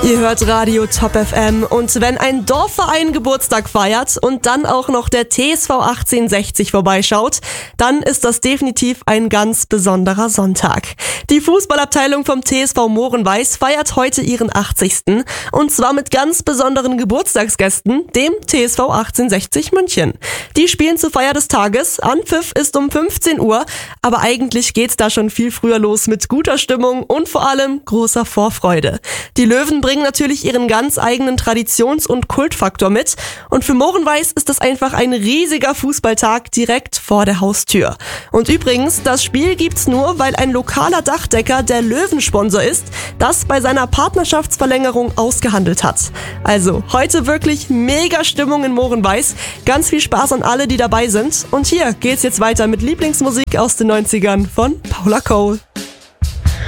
Ihr hört Radio Top FM und wenn ein Dorfverein Geburtstag feiert und dann auch noch der TSV 1860 vorbeischaut, dann ist das definitiv ein ganz besonderer Sonntag. Die Fußballabteilung vom TSV Mohrenweiß feiert heute ihren 80. und zwar mit ganz besonderen Geburtstagsgästen, dem TSV 1860 München. Die spielen zur Feier des Tages, Anpfiff ist um 15 Uhr, aber eigentlich geht's da schon viel früher los mit guter Stimmung und vor allem großer Vorfreude. Die Löwen bringen natürlich ihren ganz eigenen Traditions- und Kultfaktor mit und für Mohrenweiß ist das einfach ein riesiger Fußballtag direkt vor der Haustür. Und übrigens, das Spiel gibt's nur, weil ein lokaler Dachdecker der Löwensponsor ist, das bei seiner Partnerschaftsverlängerung ausgehandelt hat. Also, heute wirklich mega Stimmung in Mohrenweiß, ganz viel Spaß an alle, die dabei sind und hier geht's jetzt weiter mit Lieblingsmusik aus den 90ern von Paula Cole.